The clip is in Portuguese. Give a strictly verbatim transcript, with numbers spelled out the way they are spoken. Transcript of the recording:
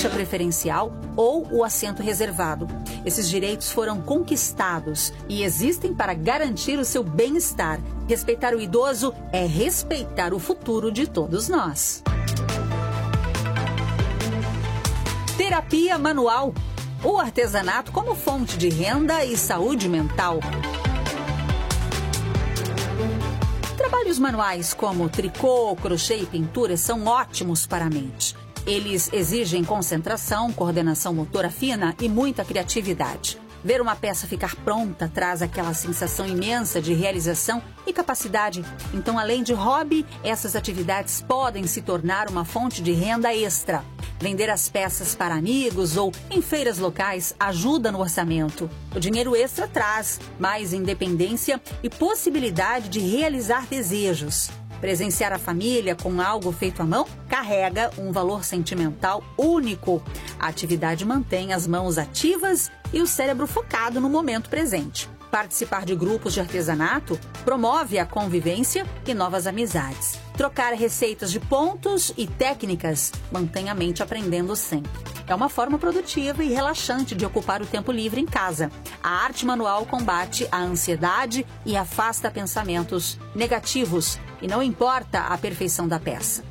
faixa preferencial ou o assento reservado. Esses direitos foram conquistados e existem para garantir o seu bem-estar. Respeitar o idoso é respeitar o futuro de todos nós. Terapia manual. O artesanato como fonte de renda e saúde mental. Trabalhos manuais como tricô, crochê e pintura são ótimos para a mente. Eles exigem concentração, coordenação motora fina e muita criatividade. Ver uma peça ficar pronta traz aquela sensação imensa de realização e capacidade. Então, além de hobby, essas atividades podem se tornar uma fonte de renda extra. Vender as peças para amigos ou em feiras locais ajuda no orçamento. O dinheiro extra traz mais independência e possibilidade de realizar desejos. Presenciar a família com algo feito à mão carrega um valor sentimental único. A atividade mantém as mãos ativas e o cérebro focado no momento presente. Participar de grupos de artesanato promove a convivência e novas amizades. Trocar receitas de pontos e técnicas mantém a mente aprendendo sempre. É uma forma produtiva e relaxante de ocupar o tempo livre em casa. A arte manual combate a ansiedade e afasta pensamentos negativos. E não importa a perfeição da peça.